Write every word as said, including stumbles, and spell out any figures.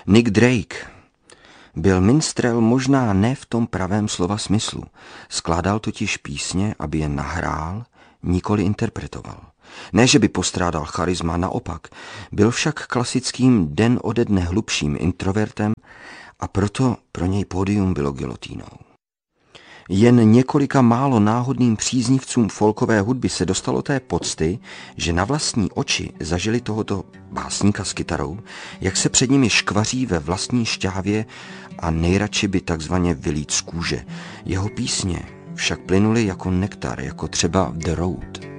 Nick Drake byl minstrel možná ne v tom pravém slova smyslu. Skládal totiž písně, aby je nahrál, nikoli interpretoval. Ne, že by postrádal charisma, naopak. Byl však klasickým den ode dne hlubším introvertem a proto pro něj pódium bylo gilotínou. Jen několika málo náhodným příznivcům folkové hudby se dostalo té pocty, že na vlastní oči zažili tohoto básníka s kytarou, jak se před nimi škvaří ve vlastní šťávě a nejradši by takzvaně vylít z kůže. Jeho písně však plynuly jako nektar, jako třeba The Road.